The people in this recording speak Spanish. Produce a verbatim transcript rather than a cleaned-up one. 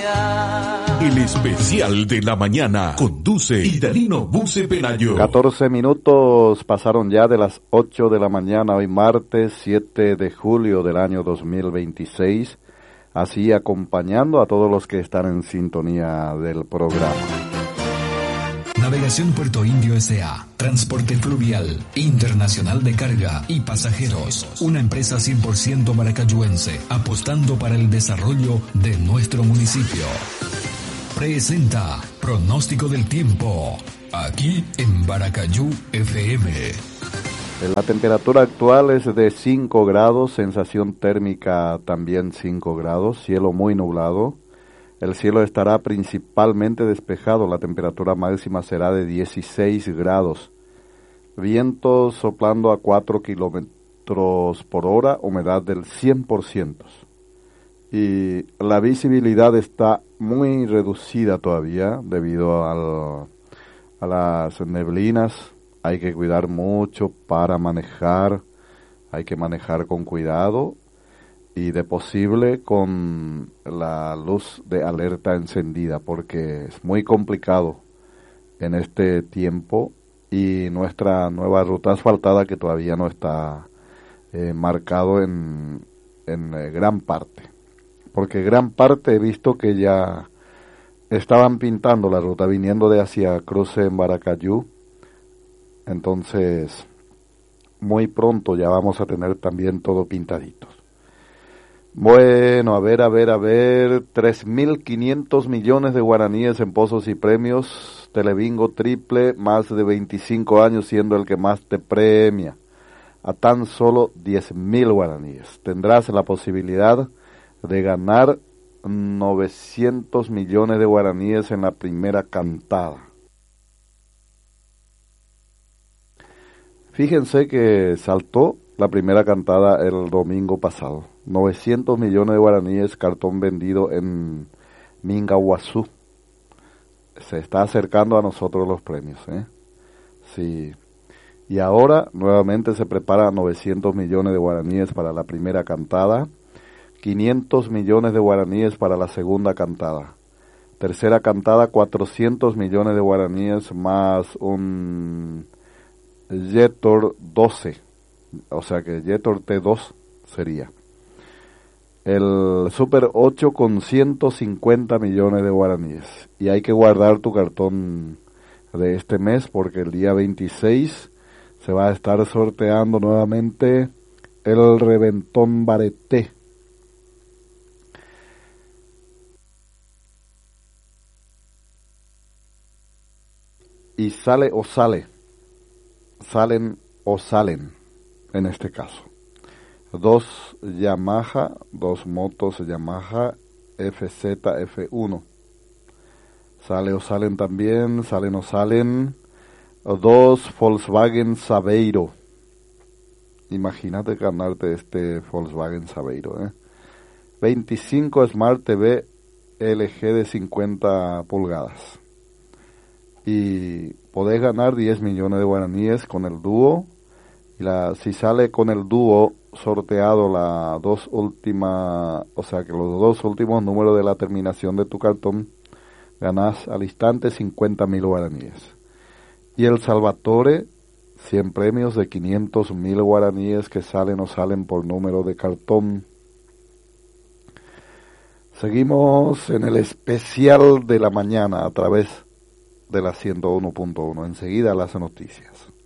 El especial de la mañana conduce Idalino Buce Penayo. catorce minutos pasaron ya de las ocho de la mañana, hoy martes siete de julio del año dos mil veintiséis, así acompañando a todos los que están en sintonía del programa. Navegación Puerto Indio S A, transporte fluvial, internacional de carga y pasajeros, una empresa cien por ciento maracayuense, apostando para el desarrollo de nuestro municipio. Presenta Pronóstico del Tiempo, aquí en Baracayú F M. La temperatura actual es de cinco grados, sensación térmica también cinco grados, cielo muy nublado. El cielo estará principalmente despejado, la temperatura máxima será de dieciséis grados. Vientos soplando a cuatro kilómetros por hora, humedad del cien por ciento. Y la visibilidad está muy reducida todavía debido al, a las neblinas. Hay que cuidar mucho para manejar, hay que manejar con cuidado y de posible con la luz de alerta encendida, porque es muy complicado en este tiempo y nuestra nueva ruta asfaltada que todavía no está eh, marcado en, en eh, gran parte, porque gran parte he visto que ya estaban pintando la ruta viniendo de hacia cruce en Baracayú, entonces muy pronto ya vamos a tener también todo pintadito. Bueno, a ver, a ver, a ver, tres mil quinientos millones de guaraníes en pozos y premios, Telebingo triple, más de veinticinco años siendo el que más te premia, a tan solo diez mil guaraníes. Tendrás la posibilidad de ganar novecientos millones de guaraníes en la primera cantada. Fíjense que saltó la primera cantada el domingo pasado. novecientos millones de guaraníes, cartón vendido en Mingaguazú. Se está acercando a nosotros los premios, ¿eh? Sí. Y ahora nuevamente se prepara novecientos millones de guaraníes para la primera cantada, quinientos millones de guaraníes para la segunda cantada. Tercera cantada, cuatrocientos millones de guaraníes más un Jetor doce. O sea que Jetor T dos sería. El Super ocho con ciento cincuenta millones de guaraníes. Y hay que guardar tu cartón de este mes porque el día veintiséis se va a estar sorteando nuevamente el Reventón Bareté. Y sale o sale. Salen o salen en este caso. Dos Yamaha, dos motos Yamaha F Z F uno. Sale o salen también, salen o salen dos Volkswagen Saveiro. Imagínate ganarte este Volkswagen Saveiro, ¿eh? veinticinco Smart T V L G de cincuenta pulgadas. Y podés ganar diez millones de guaraníes con el dúo. Y la, si sale con el dúo sorteado la dos última, o sea que los dos últimos números de la terminación de tu cartón, ganás al instante cincuenta mil guaraníes. Y el Salvatore, cien premios de quinientos mil guaraníes que salen o salen por número de cartón. Seguimos en el especial de la mañana a través de la ciento uno punto uno. Enseguida las noticias.